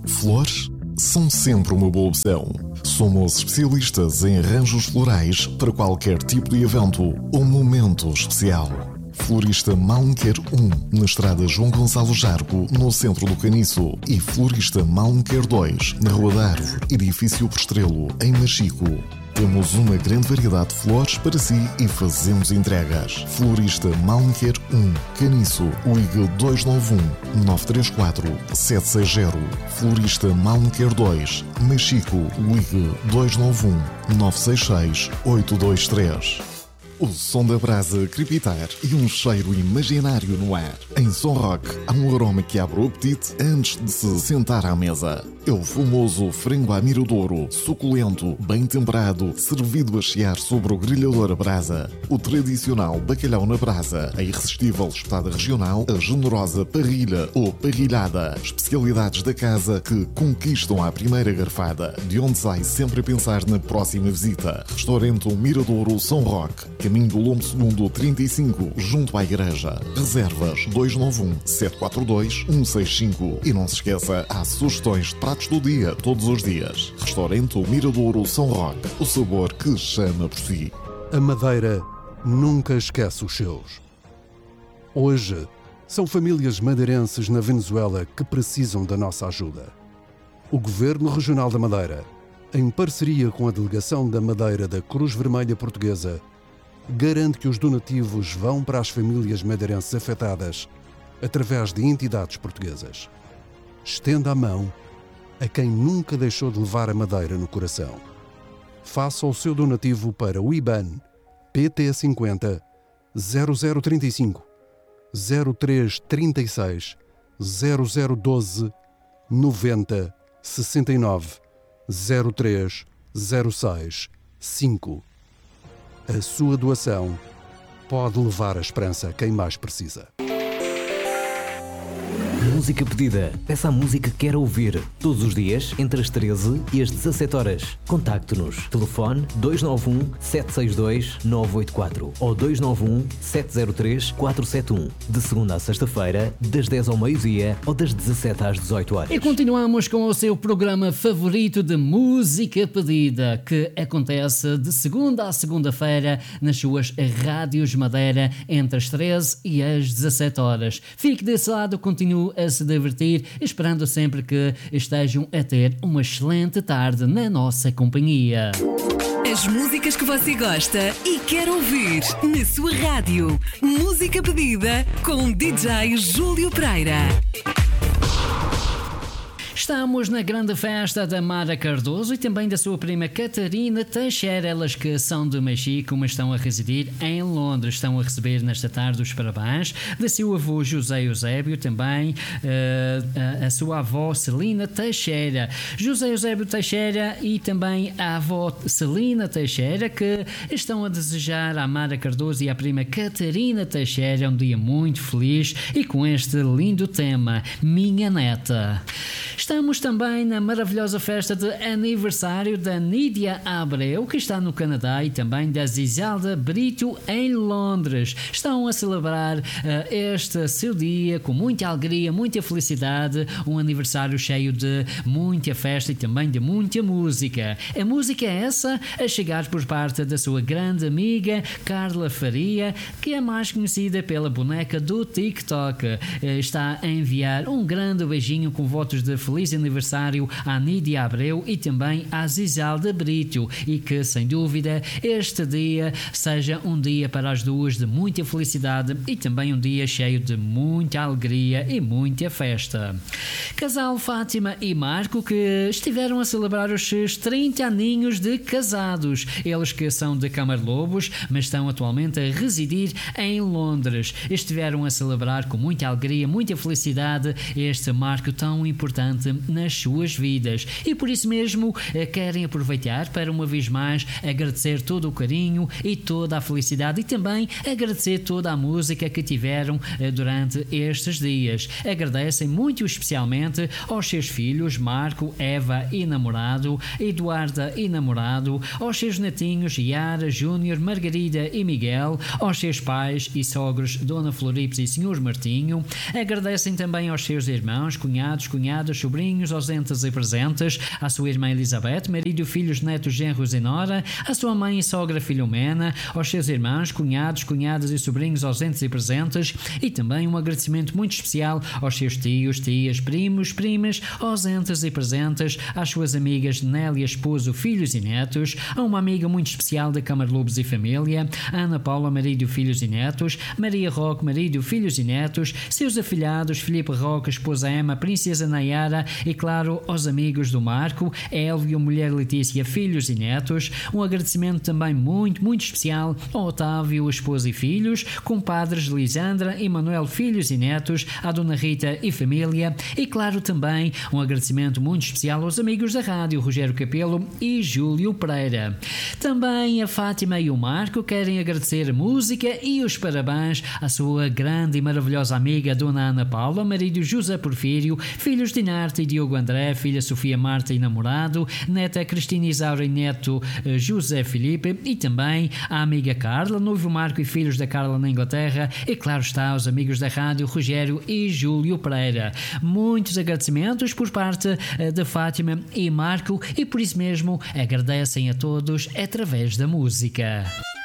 Flores são sempre uma boa opção. Somos especialistas em arranjos florais para qualquer tipo de evento ou momento especial. Florista Malmequer 1, na estrada João Gonçalo Jarco, no centro do Caniço. E Florista Malmequer 2, na Rua da Árvore, edifício Postrelo, em Machico. Temos uma grande variedade de flores para si e fazemos entregas. Florista Malmequer 1, Caniço, ligue 291 934 760. Florista Malmequer 2, Machico, ligue 291 966 823. O som da brasa crepitar e um cheiro imaginário no ar. Em Som Rock há um aroma que abre o apetite antes de se sentar à mesa. É o famoso frango à miradouro, suculento, bem temperado, servido a chiar sobre o grelhador a brasa. O tradicional bacalhau na brasa, a irresistível espetada regional, a generosa parrilha ou parrilhada. Especialidades da casa que conquistam à primeira garfada, de onde sai sempre a pensar na próxima visita. Restaurante Miradouro Som Rock, caminho do Lombo Segundo 35, junto à igreja. Reservas 291 742 165. E não se esqueça, há sugestões de pratos do dia, todos os dias. Restaurante Miradouro São Roque, o sabor que chama por si. A Madeira nunca esquece os seus. Hoje, são famílias madeirenses na Venezuela que precisam da nossa ajuda. O Governo Regional da Madeira, em parceria com a Delegação da Madeira da Cruz Vermelha Portuguesa, garante que os donativos vão para as famílias madeirenses afetadas através de entidades portuguesas. Estenda a mão a quem nunca deixou de levar a Madeira no coração. Faça o seu donativo para o IBAN PT50 0035 0336 0012 90 69 03 06 5. A sua doação pode levar a esperança a quem mais precisa. Música pedida. Peça a música que quer ouvir. Todos os dias, entre as 13 e as 17 horas. Contacte-nos. Telefone 291 762 984 ou 291 703 471. De segunda a sexta-feira, das 10 ao meio-dia ou das 17 às 18 horas. E continuamos com o seu programa favorito de música pedida, que acontece de segunda a segunda-feira nas suas rádios Madeira, entre as 13 e as 17 horas. Fique desse lado, continue a se divertir, esperando sempre que estejam a ter uma excelente tarde na nossa companhia. As músicas que você gosta e quer ouvir na sua rádio. Música pedida com DJ Júlio Pereira. Estamos na grande festa da Mara Cardoso e também da sua prima Catarina Teixeira, elas que são de Machico, mas estão a residir em Londres. Estão a receber nesta tarde os parabéns de seu avô José Eusébio, também a sua avó Celina Teixeira. José Eusébio Teixeira e também a avó Celina Teixeira, que estão a desejar à Mara Cardoso e à prima Catarina Teixeira um dia muito feliz e com este lindo tema, Minha Neta. Estamos também na maravilhosa festa de aniversário da Nídia Abreu, que está no Canadá, e também da Zizelda Brito em Londres. Estão a celebrar este seu dia com muita alegria, muita felicidade, um aniversário cheio de muita festa e também de muita música. A música é essa a chegar por parte da sua grande amiga Carla Faria, que é mais conhecida pela boneca do TikTok. Está a enviar um grande beijinho com votos de feliz aniversário à Nídia Abreu e também à Zizelda Brito, e que sem dúvida este dia seja um dia para as duas de muita felicidade e também um dia cheio de muita alegria e muita festa. Casal Fátima e Marco, que estiveram a celebrar os seus 30 aninhos de casados, eles que são de Camarlobos, mas estão atualmente a residir em Londres. Estiveram a celebrar com muita alegria, muita felicidade este marco tão importante nas suas vidas, e por isso mesmo querem aproveitar para uma vez mais agradecer todo o carinho e toda a felicidade e também agradecer toda a música que tiveram durante estes dias. Agradecem muito especialmente aos seus filhos Marco, Eva e namorado, Eduarda e namorado, aos seus netinhos Yara, Júnior, Margarida e Miguel, aos seus pais e sogros Dona Floripes e Senhor Martinho. Agradecem também aos seus irmãos, cunhados, cunhadas, sobrinhos sobrinhos ausentes e presentes, à sua irmã Elizabeth, marido, filhos, netos, genros e nora, à sua mãe e sogra Filomena, aos seus irmãos, cunhados, cunhadas e sobrinhos ausentes e presentes, e também um agradecimento muito especial aos seus tios, tias, primos, primas, ausentes e presentes, às suas amigas Nélia, esposo, filhos e netos, a uma amiga muito especial da Câmara Lobos e Família, Ana Paula, marido, filhos e netos, Maria Roque, marido, filhos e netos, seus afilhados, Filipe Roque, esposa Emma, princesa Nayara e, claro, aos amigos do Marco, Elvio, mulher Letícia, filhos e netos. Um agradecimento também muito, muito especial ao Otávio, esposa e filhos, compadres Lisandra e Manuel, filhos e netos, à dona Rita e família e, claro, também um agradecimento muito especial aos amigos da rádio, Rogério Capelo e Júlio Pereira. Também a Fátima e o Marco querem agradecer a música e os parabéns à sua grande e maravilhosa amiga Dona Ana Paula, marido José Porfírio, filhos Dinarte e Diogo André, filha Sofia Marta e namorado, neta Cristina Isaura e neto José Filipe, e também a amiga Carla, noivo Marco e filhos da Carla na Inglaterra, e claro está aos amigos da rádio Rogério e Júlio Pereira. Muitos agradecimentos por parte da Fátima e Marco, e por isso mesmo agradecem a todos através da música.